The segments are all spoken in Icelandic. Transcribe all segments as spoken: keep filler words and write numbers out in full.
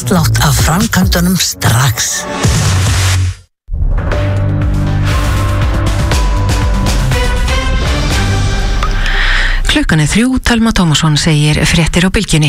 afslátt af framkvæmdunum strax. Klukkan er þrjú, Telma Tómasson segir fréttir á Bylgjunni.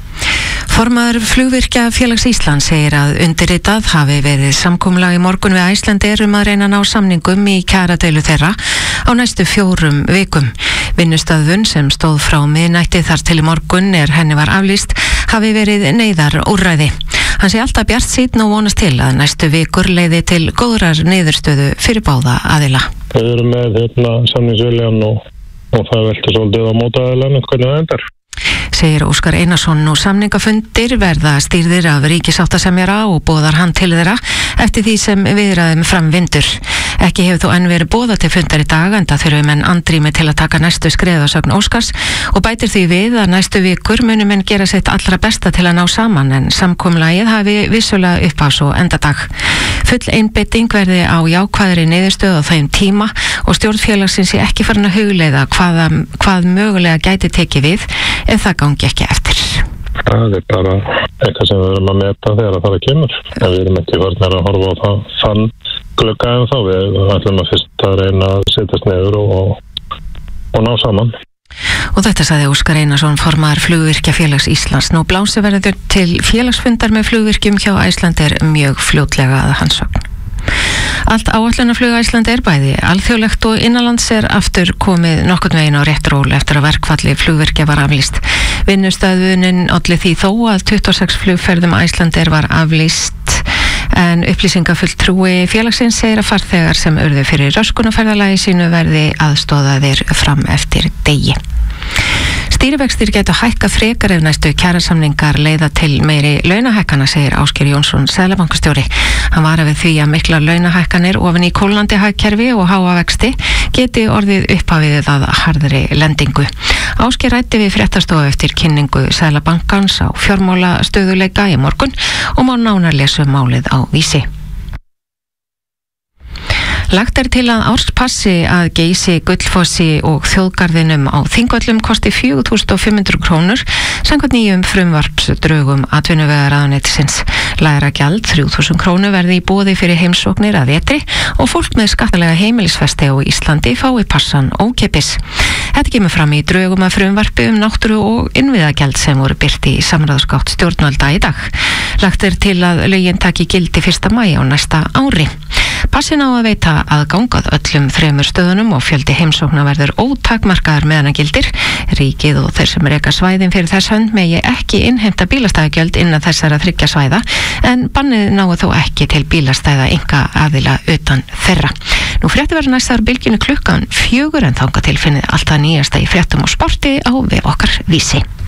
Formaður Flugvirkja félags Íslands segir að undirritað hafi verið samkomulag í morgun við Icelandair um að reyna að ná samningum í kjaradeilu þeirra á næstu fjórum vikum. Vinnustöðvun sem stóð frá miðnætti þar til í morgun er henni var aflýst hafi verið neyðar úrræði. Hann sé alltaf bjartsýnn og vonast til að næstu vikur leiði til góðrar niðurstöðu fyrir báða aðila. Við erum með hérna samningsviljan og, og það veltur svolítið á mótaðilanum hvernig það endar. Segir Óskar Einarsson og samningafundir verða stýrðir af ríkisáttasemjara og boðar hann til þeirra eftir því sem viðræðum fram vindur. Ekki hefur þó enn verið boðað til fundar í dag enda þurfum menn andrými til að taka næstu skref að sögn Óskars og bætir því við að næstu vikur munum menn gera sitt allra besta til að ná saman en samkomulagið hafi vissulega upphafs og endadag. Full einbeiting verði á jákvæðri niðurstöðu á þeim tíma og stjórnfélagsins sé ekki farin að hugleiða hvaða, hvað mögulega gæti tekið við ef það gangi ekki eftir. Það er bara eitthvað sem við erum að meta þegar það kemur. En við erum ekki farin að horfa á það þann glugga en þá. Við ætlum að fyrst að reyna að setjast niður og, og ná saman. Og þetta sagði Óskar Einarsson, formaður Flugvirkja félags Íslands. Nú blási verður til félagsfundar með flugvirkjum hjá Icelandair mjög fljótlega að hans sögn. Allt áætlunarflug Icelandair bæði alþjóðlegt og innanlands er aftur komið nokkurn veginn á rétt ról eftir að verkfalli flugvirkja var aflýst. Vinnustöðvunin olli því þó að tuttugu og sex flugferðum Icelandair var aflýst en upplýsingafulltrúi félagsins segir að farþegar sem urðu fyrir röskunarferðalagi sínu verði aðstoðaðir fram eftir degi. Stýrivextir getur hækka frekar ef næstu kjarasamningar leiða til meiri launahækkana, segir Ásgeir Jónsson, seðlabankastjóri. Hann varar við því að miklar launahækkanir ofan í kólnandi hagkerfi og háa vexti geti orðið upphafið að harðri lendingu. Ásgeir ræddi við fréttastofu eftir kynningu Seðlabankans á fjármálastöðuleika í morgun og má nánar lesa um málið á Vísi. Lagt er til að árspassi að Geysi, Gullfossi og þjóðgarðinum á Þingvöllum kosti fjögur þúsund fimm hundruð krónur samkvæmt nýjum frumvarpsdrögum atvinnuvegaráðuneytisins. Lægra gjald þrjú þúsund krónur verði í boði fyrir heimsóknir að vetri og fólk með skattalega heimilisfesti á Íslandi fái passan ókeypis. Þetta kemur fram í drögum að frumvarpi um náttúru og innviðagjald sem voru birt í samráðsgátt stjórnvalda í dag. Lagt er til að lögin taki gildi fyrsta maí á næsta ári. Passin á að veita aðgangað öllum þremur stöðunum og fjöldi heimsókna verður ótakmarkaðar meðan að gildir. Ríkið og þeir sem reka svæðin fyrir þess hönd megi ekki innheimta bílastæðagjöld innan þessara þriggja svæða en bannið náu þó ekki til bílastæða enga aðila utan þeirra. Nú frétti verður næstaðar Bylgjunni klukkan fjögur en þangað til finnið allt það nýjasta í fréttum og sporti á vef okkar Vísi.